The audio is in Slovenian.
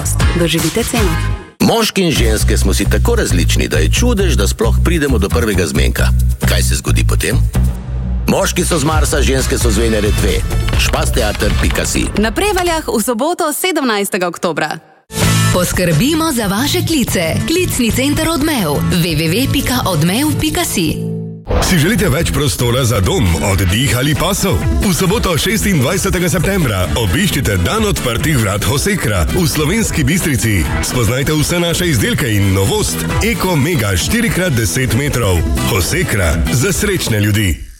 Most. Doživite ceno. Moški in ženske smo si tako različni, da je čudež, da sploh pridemo do prvega zmenka. Kaj se zgodi potem? Moški so z Marsa, ženske so z Venere 2. Špasteater.si. Na Prevaljah v soboto 17. oktobra. Poskrbimo za vaše klice. Klicni center Odmev. www.odmev.si. Si želite več prostora za dom, oddih ali pasov? V soboto 26. septembra obiščite dan odprtih vrat Hosekra v Slovenski Bistrici. Spoznajte vse naše izdelke in novost Eko Mega 4x10 metrov. Hosekra za srečne ljudi.